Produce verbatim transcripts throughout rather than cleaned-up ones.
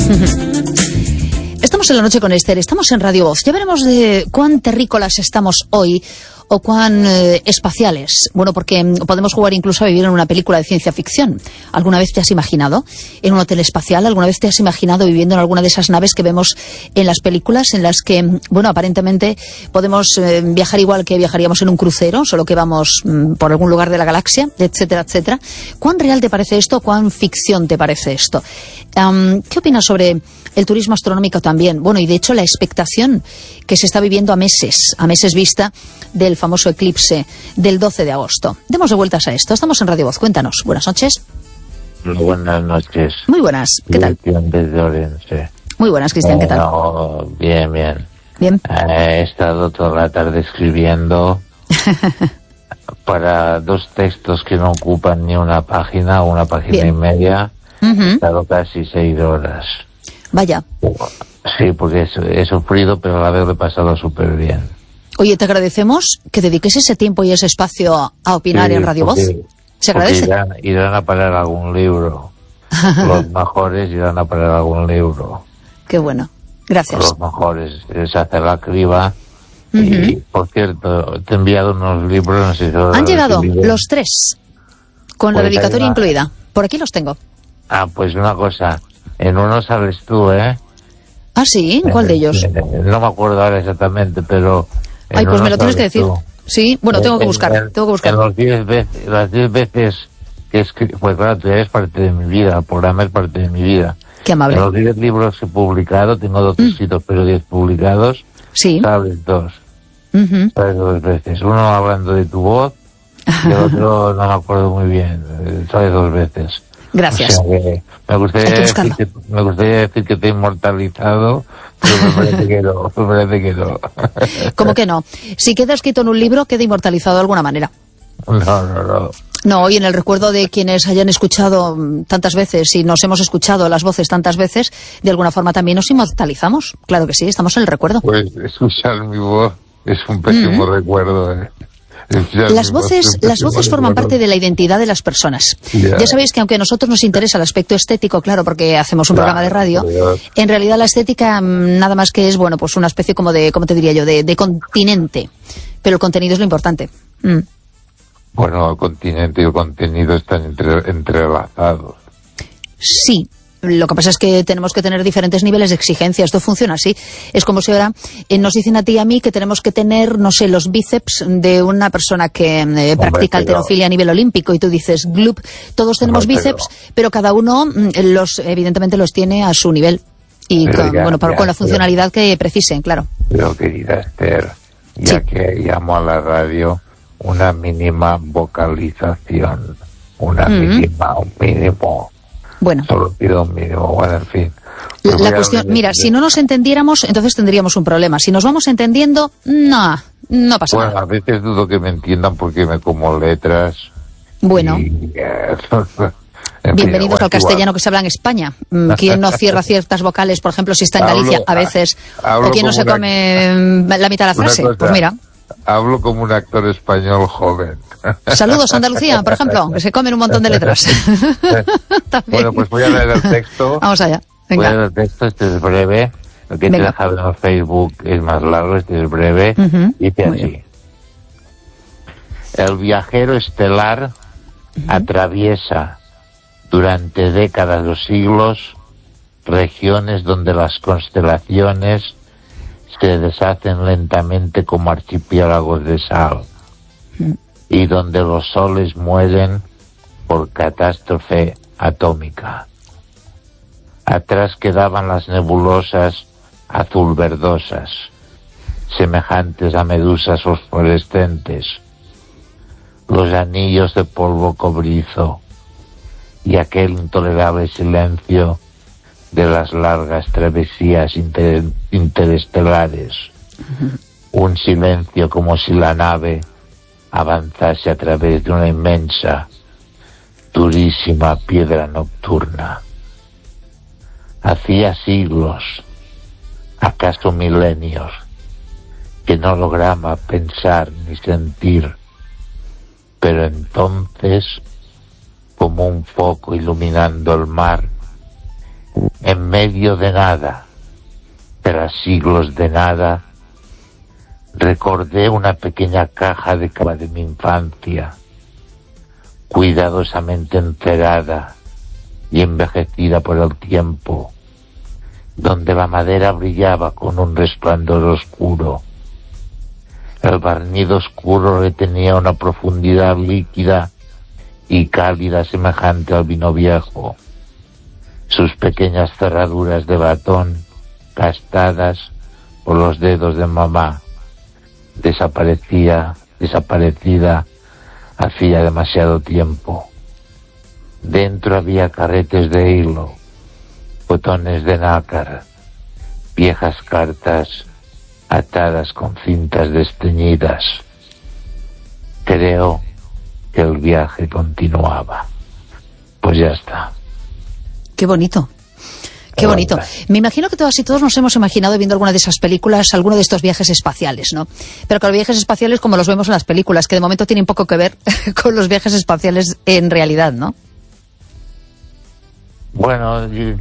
Estamos en La Noche con Esther, estamos en Radio Voz. Ya veremos de cuán terrícolas estamos hoy o cuán eh, espaciales. Bueno, porque podemos jugar incluso a vivir en una película de ciencia ficción. ¿Alguna vez te has imaginado en un hotel espacial? ¿Alguna vez te has imaginado viviendo en alguna de esas naves que vemos en las películas en las que, bueno, aparentemente podemos eh, viajar igual que viajaríamos en un crucero, solo que vamos mm, por algún lugar de la galaxia, etcétera, etcétera? ¿Cuán real te parece esto? ¿Cuán ficción te parece esto? Um, ¿Qué opinas sobre el turismo astronómico también? Bueno, y de hecho la expectación que se está viviendo a meses, a meses vista del famoso eclipse del doce de agosto. Demos de vueltas a esto. Estamos en Radio Voz. Cuéntanos. Buenas noches. Buenas noches. Muy buenas. ¿Qué tal? Cristian desde Orense. Muy buenas, Cristian. ¿Qué tal? No, bien, bien. Bien. He estado toda la tarde escribiendo para dos textos que no ocupan ni una página, una página bien. y media. Uh-huh. He estado casi seis horas. Vaya. Sí, porque he, he sufrido, pero a la vez lo he pasado súper bien. Oye, te agradecemos que dediques ese tiempo y ese espacio a opinar sí, en Radio porque, Voz. Se agradece. Irán, irán a parar algún libro. Los mejores irán a parar algún libro. Qué bueno. Gracias. Los mejores. Se hace la criba. Uh-huh. Y, por cierto, te he enviado unos libros. No sé si Han llegado los tres, con pues la dedicatoria una... incluida. Por aquí los tengo. Ah, pues una cosa. En uno sabes tú, ¿eh? Ah, ¿sí? ¿Cuál de ellos? No me acuerdo ahora exactamente, pero... Ay, pues me lo tienes que decir. Tú. Sí, bueno, tengo que buscar, en, tengo que buscar. En los diez veces, las diez veces que escribí, pues claro, tú eres parte de mi vida, el programa es parte de mi vida. Qué amable. En los diez libros que he publicado, tengo dos mm. escritos, pero diez publicados, sí. sabes dos. Uh-huh. Sabes dos veces. Uno hablando de tu voz, y el otro no me acuerdo muy bien, sabes dos veces. Gracias. O sea que me, gustaría que decir que, me gustaría decir que te he inmortalizado, pero me parece que no, me parece que no. ¿Cómo que no? Si queda escrito en un libro, queda inmortalizado de alguna manera. No, no, no. No, y en el recuerdo de quienes hayan escuchado tantas veces y nos hemos escuchado las voces tantas veces, de alguna forma también nos inmortalizamos. Claro que sí, estamos en el recuerdo. Pues escuchar mi voz es un pésimo mm-hmm. recuerdo, ¿eh? Las voces, las voces forman parte de la identidad de las personas. Yeah. Ya sabéis que aunque a nosotros nos interesa el aspecto estético, claro, porque hacemos un claro, programa de radio, Dios. En realidad la estética nada más que es, bueno, pues una especie como de, ¿cómo te diría yo?, de, de continente. Pero el contenido es lo importante. Mm. Bueno, el continente y el contenido están entre, entrelazados. Sí. Lo que pasa es que tenemos que tener diferentes niveles de exigencia. Esto funciona así. Es como si ahora eh, nos dicen a ti y a mí que tenemos que tener, no sé, los bíceps de una persona que eh, practica halterofilia a nivel olímpico. Y tú dices, glup, todos tenemos Hombre, bíceps, pero... pero cada uno, los evidentemente, los tiene a su nivel. Y con, ya, bueno, para, ya, con la funcionalidad pero, que precisen, claro. Pero, querida Esther, ya sí. que llamo a la radio, una mínima vocalización. Una mm-hmm. mínima, un mínimo... Bueno. Solo pido un mínimo, bueno, en fin. La, la cuestión, mira, si no nos entendiéramos, entonces tendríamos un problema. Si nos vamos entendiendo, no, no pasa bueno, nada. Bueno, a veces dudo que me entiendan porque me como letras. Bueno. Y, eh, Bienvenidos fin, al castellano que se habla en España. ¿Quién no cierra ciertas vocales, por ejemplo, si está en Galicia, hablo, a veces? ¿O quién no se come una, la mitad de la frase? Cosa, pues mira. Hablo como un actor español joven. Saludos a Andalucía, por ejemplo, que se comen un montón de letras. Bueno, pues voy a leer el texto. Vamos allá. Venga. Voy a leer el texto, este es breve. Lo que te he dejado en Facebook es más largo, este es breve. Uh-huh. Dice así. El viajero estelar uh-huh. atraviesa durante décadas o siglos regiones donde las constelaciones se deshacen lentamente como archipiélagos de sal uh-huh. y donde los soles mueren por catástrofe atómica. Atrás quedaban las nebulosas azul verdosas, semejantes a medusas fosforescentes, los anillos de polvo cobrizo y aquel intolerable silencio de las largas travesías inter interestelares. Uh-huh. Un silencio como si la nave avanzase a través de una inmensa, durísima piedra nocturna. Hacía siglos, acaso milenios, que no lograba pensar ni sentir, pero entonces, como un foco iluminando el mar, en medio de nada, tras siglos de nada, recordé una pequeña caja de cava de mi infancia, cuidadosamente encerada y envejecida por el tiempo, donde la madera brillaba con un resplandor oscuro. El barniz oscuro retenía una profundidad líquida y cálida semejante al vino viejo. Sus pequeñas cerraduras de latón, gastadas por los dedos de mamá, desaparecía, desaparecida hacía demasiado tiempo. Dentro había carretes de hilo, botones de nácar, viejas cartas atadas con cintas desteñidas. Creo que el viaje continuaba. Pues ya está. Qué bonito. Qué bonito. Me imagino que todas y todos nos hemos imaginado viendo alguna de esas películas, alguno de estos viajes espaciales, ¿no? Pero con los viajes espaciales como los vemos en las películas, que de momento tienen poco que ver con los viajes espaciales en realidad, ¿no? Bueno,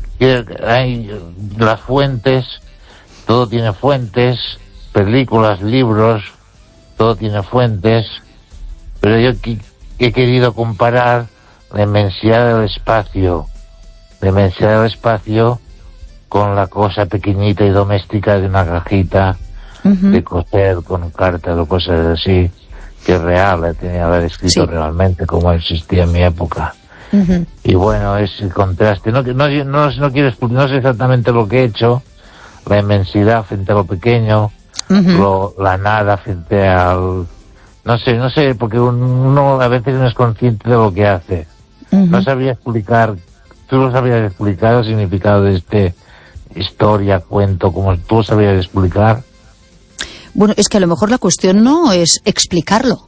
hay las fuentes, todo tiene fuentes, películas, libros, todo tiene fuentes, pero yo he querido comparar la inmensidad del espacio, la inmensidad del espacio con la cosa pequeñita y doméstica de una cajita uh-huh. de coser con cartas o cosas así, que es real, tenía que haber escrito sí. realmente como existía en mi época. Uh-huh. Y bueno, ese contraste, no, no, no, no, quiero, no sé exactamente lo que he hecho, la inmensidad frente a lo pequeño, uh-huh. lo, la nada frente al... No sé, no sé, porque uno a veces no es consciente de lo que hace. Uh-huh. No sabría explicar, tú lo sabrías explicar el significado de este historia, cuento, como tú lo sabrías explicar. Bueno, es que a lo mejor la cuestión no es explicarlo.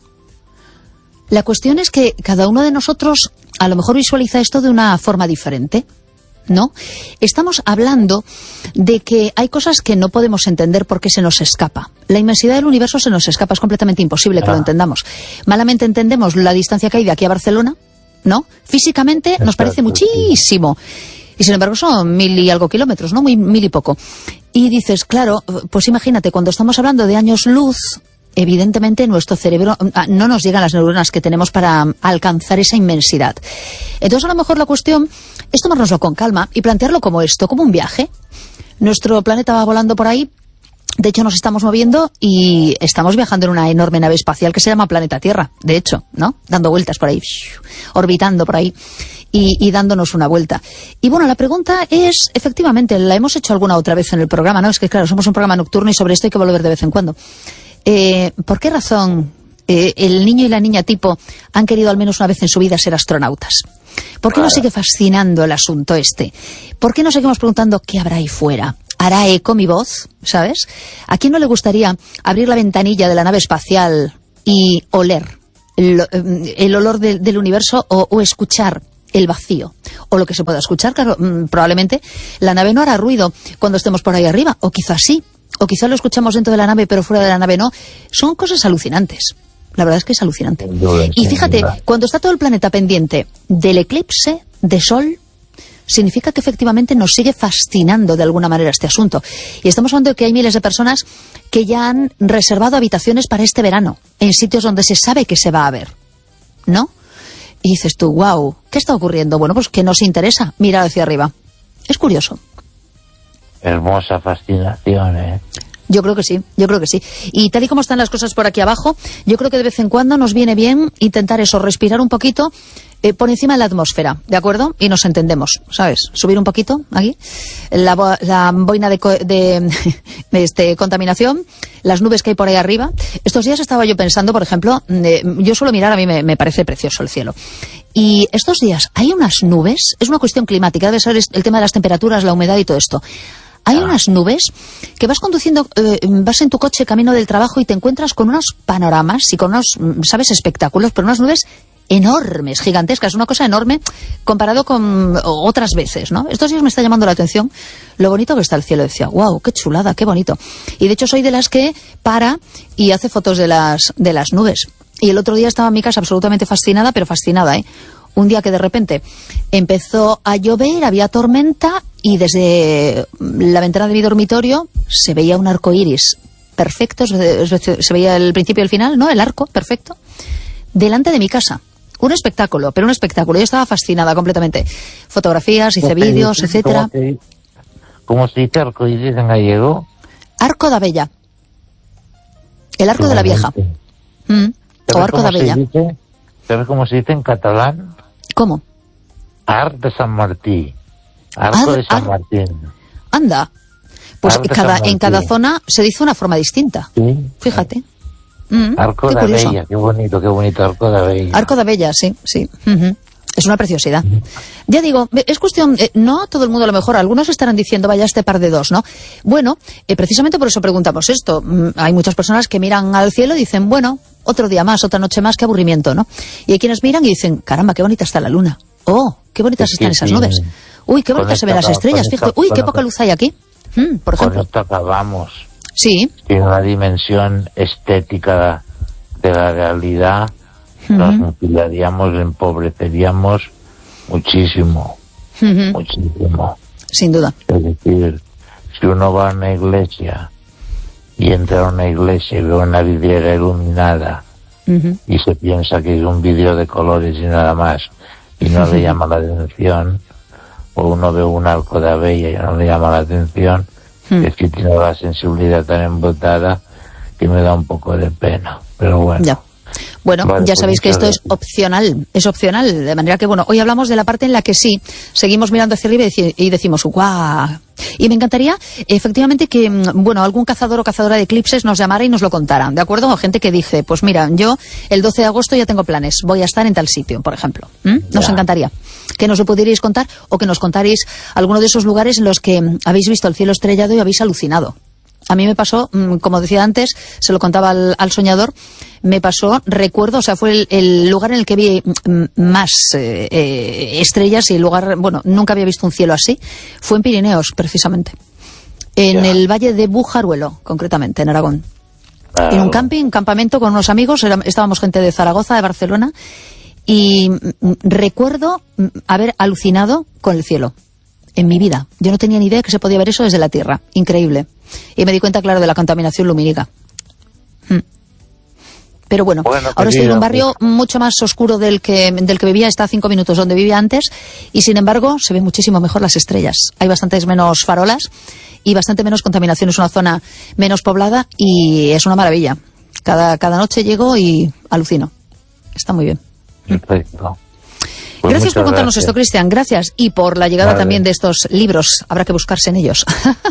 La cuestión es que cada uno de nosotros a lo mejor visualiza esto de una forma diferente, ¿no? Estamos hablando de que hay cosas que no podemos entender porque se nos escapa. La inmensidad del universo se nos escapa, es completamente imposible que ah. lo entendamos. Malamente entendemos la distancia que hay de aquí a Barcelona, ¿no? Físicamente Exacto, nos parece muchísimo. Y sin embargo son mil y algo kilómetros, ¿no? Muy, mil y poco. Y dices, claro, pues imagínate, cuando estamos hablando de años luz, evidentemente nuestro cerebro no nos llegan las neuronas que tenemos para alcanzar esa inmensidad. Entonces a lo mejor la cuestión es tomárnoslo con calma y plantearlo como esto, como un viaje. Nuestro planeta va volando por ahí, de hecho nos estamos moviendo y estamos viajando en una enorme nave espacial que se llama Planeta Tierra, de hecho, ¿no? Dando vueltas por ahí, orbitando por ahí y, y dándonos una vuelta. Y bueno, la pregunta es, efectivamente, la hemos hecho alguna otra vez en el programa, ¿no? Es que claro, somos un programa nocturno y sobre esto hay que volver de vez en cuando. Eh, ¿Por qué razón eh, el niño y la niña tipo han querido al menos una vez en su vida ser astronautas? ¿Por qué nos sigue fascinando el asunto este? ¿Por qué nos seguimos preguntando qué habrá ahí fuera? ¿Hará eco mi voz? ¿Sabes? ¿A quién no le gustaría abrir la ventanilla de la nave espacial y oler el, el olor de, del universo o, o escuchar el vacío? O lo que se pueda escuchar, claro, probablemente la nave no hará ruido cuando estemos por ahí arriba, o quizás sí. O quizá lo escuchamos dentro de la nave, pero fuera de la nave no. Son cosas alucinantes. La verdad es que es alucinante. Y fíjate, cuando está todo el planeta pendiente del eclipse de sol, significa que efectivamente nos sigue fascinando de alguna manera este asunto. Y estamos hablando de que hay miles de personas que ya han reservado habitaciones para este verano, en sitios donde se sabe que se va a ver, ¿no? Y dices tú, wow, ¿qué está ocurriendo? Bueno, pues que nos interesa mirar hacia arriba. Es curioso. Hermosa fascinación, ¿eh? Yo creo que sí, yo creo que sí. Y tal y como están las cosas por aquí abajo, yo creo que de vez en cuando nos viene bien intentar eso, respirar un poquito eh, por encima de la atmósfera, ¿de acuerdo? Y nos entendemos, ¿sabes? Subir un poquito aquí, la, la boina de, de, de este, contaminación, las nubes que hay por ahí arriba. Estos días estaba yo pensando, por ejemplo, eh, yo suelo mirar, a mí me, me parece precioso el cielo. Y estos días hay unas nubes, es una cuestión climática, debe ser el tema de las temperaturas, la humedad y todo esto. Hay unas nubes que vas conduciendo, eh, vas en tu coche camino del trabajo y te encuentras con unos panoramas y con unos, ¿sabes?, espectáculos, pero unas nubes enormes, gigantescas, una cosa enorme comparado con otras veces, ¿no? Estos días me está llamando la atención lo bonito que está el cielo. Decía, wow, qué chulada, qué bonito. Y de hecho soy de las que para y hace fotos de las, de las nubes. Y el otro día estaba en mi casa absolutamente fascinada, pero fascinada, ¿eh? Un día que de repente empezó a llover, había tormenta y desde la ventana de mi dormitorio se veía un arco iris perfecto, se veía el principio y el final, ¿no? El arco perfecto, delante de mi casa. Un espectáculo, pero un espectáculo. Yo estaba fascinada completamente. Fotografías, hice vídeos, etcétera. ¿Cómo se dice arco iris en gallego? Arco da Bella. El arco de la vieja. Mm. O arco da Bella. Dice, ¿sabes cómo se dice en catalán? ¿Cómo? Arc de San Martí. Arco Ar, de San ar, Martín. Anda. Pues cada, en cada zona se dice una forma distinta. Sí. Fíjate. Mm, Arco da Bella, qué bonito, qué bonito, Arco da Bella. Arco da Bella, sí, sí. Uh-huh. Es una preciosidad. Uh-huh. Ya digo, es cuestión, eh, no a todo el mundo a lo mejor, algunos estarán diciendo, vaya este par de dos, ¿no? Bueno, eh, precisamente por eso preguntamos esto. Mm, hay muchas personas que miran al cielo y dicen, bueno, otro día más, otra noche más, qué aburrimiento, ¿no? Y hay quienes miran y dicen, caramba, qué bonita está la luna. Oh, qué bonitas es están esas sí. nubes. Uy, qué bonitas se ven las estrellas, fíjate. Uy, qué poca luz hay aquí. Mm, por ejemplo. Con esto acabamos. Sí. Tiene una dimensión estética de la realidad. Uh-huh. Nos mutilaríamos, empobreceríamos muchísimo. Uh-huh. Muchísimo. Sin duda. Es decir, si uno va a una iglesia y entra a una iglesia y ve una vidriera iluminada uh-huh. y se piensa que es un vídeo de colores y nada más y no uh-huh. le llama la atención, o uno ve un arco de Bella y no le llama la atención, uh-huh. es que tiene la sensibilidad tan embotada que me da un poco de pena, pero bueno. Ya. Bueno, vale, ya sabéis que esto es opcional, es opcional, de manera que, bueno, hoy hablamos de la parte en la que sí, seguimos mirando hacia arriba y decimos, ¡guau! Y me encantaría, efectivamente, que, bueno, algún cazador o cazadora de eclipses nos llamara y nos lo contara, ¿de acuerdo? O gente que dice, pues mira, yo el doce de agosto ya tengo planes, voy a estar en tal sitio, por ejemplo. ¿Mm? Nos encantaría que nos lo pudierais contar o que nos contarais alguno de esos lugares en los que habéis visto el cielo estrellado y habéis alucinado. A mí me pasó, como decía antes, se lo contaba al, al soñador, me pasó, recuerdo, o sea, fue el, el lugar en el que vi más eh, eh, estrellas y el lugar, bueno, nunca había visto un cielo así, fue en Pirineos, precisamente. En yeah. el Valle de Bujaruelo, concretamente, en Aragón. Claro. En un camping, un campamento con unos amigos, era, estábamos gente de Zaragoza, de Barcelona, y m, recuerdo m, haber alucinado con el cielo. En mi vida. Yo no tenía ni idea que se podía ver eso desde la Tierra. Increíble. Y me di cuenta, claro, de la contaminación lumínica. Hmm. Pero bueno, bueno ahora estoy en un barrio pues... mucho más oscuro del que, del que vivía, está a cinco minutos donde vivía antes, y sin embargo se ven muchísimo mejor las estrellas. Hay bastantes menos farolas y bastante menos contaminación. Es una zona menos poblada y es una maravilla. Cada, cada noche llego y alucino. Está muy bien. Perfecto. Pues gracias por contarnos gracias. esto, Cristian. Gracias. Y por la llegada vale. también de estos libros. Habrá que buscarse en ellos.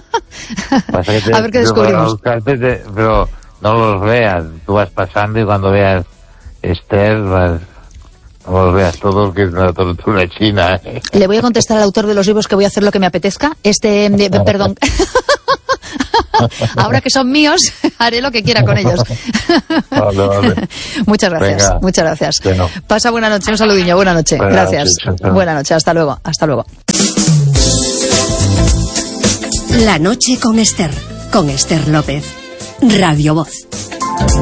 Te, a ver qué descubrimos. Te, pero no los veas. Tú vas pasando y cuando veas Esther, vas, no los veas todos, que es una tortura china. ¿eh? Le voy a contestar al autor de los libros que voy a hacer lo que me apetezca. Este, de, perdón. Ahora que son míos, haré lo que quiera con ellos. Vale, vale. Muchas gracias, Venga. muchas gracias. Bueno. Pasa buena noche, un saludillo, buena noche. Buena gracias. Noche, buena noche, hasta luego, hasta luego. La noche con Esther, con Esther López. Radio Voz.